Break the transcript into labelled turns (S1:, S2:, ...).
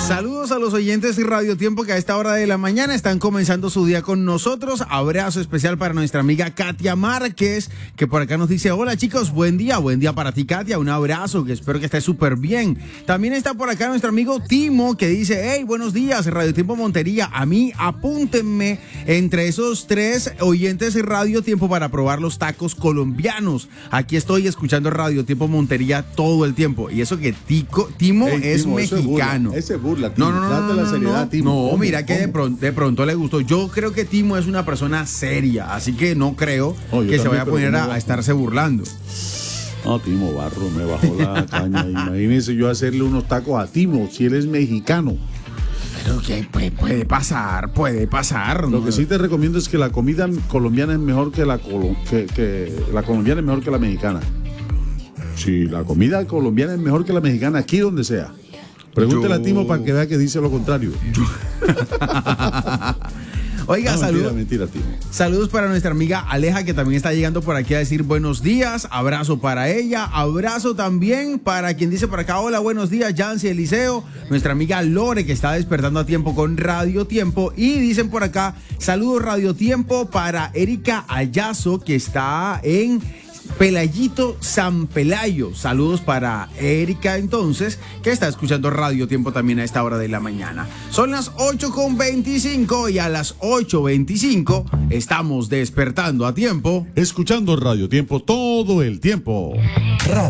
S1: Saludos a los oyentes de Radio Tiempo que a esta hora de la mañana están comenzando su día con nosotros. Abrazo especial para nuestra amiga Katia Márquez, que por acá nos dice: hola chicos, buen día para ti, Katia, un abrazo, que espero que estés súper bien. También está por acá nuestro amigo Timo, que dice: hey, buenos días, Radio Tiempo Montería, a mí apúntenme entre esos 3 oyentes de Radio Tiempo para probar los tacos colombianos. Aquí estoy escuchando Radio Tiempo Montería todo el tiempo. Y eso que Timo es mexicano.
S2: Ese burla, Timo. Date la seriedad, Timo.
S1: No, mira que de pronto le gustó. Yo creo que Timo es una persona seria, así que no creo que se vaya a poner a estarse burlando.
S2: No, Timo Barro me bajó la caña. Imagínese yo hacerle unos tacos a Timo si él es mexicano.
S1: Pero que puede pasar.
S2: Lo que sí te recomiendo es que la comida colombiana es mejor que la colombiana es mejor que la mexicana. Sí, la comida colombiana es mejor que la mexicana aquí donde sea. Pregúntale a Timo para que vea que dice lo contrario.
S1: Oiga,
S2: no,
S1: saludos.
S2: Mentira, Timo.
S1: Saludos para nuestra amiga Aleja, que también está llegando por aquí a decir buenos días. Abrazo para ella. Abrazo también para quien dice por acá: hola, buenos días, Yancy Eliseo. Nuestra amiga Lore, que está despertando a tiempo con Radio Tiempo. Y dicen por acá: saludos Radio Tiempo para Erika Ayazo, que está en Pelayito San Pelayo. Saludos para Erika, entonces, que está escuchando Radio Tiempo también a esta hora de la mañana. Son las 8:25 y a las 8:25 estamos despertando a tiempo,
S2: escuchando Radio Tiempo todo el tiempo.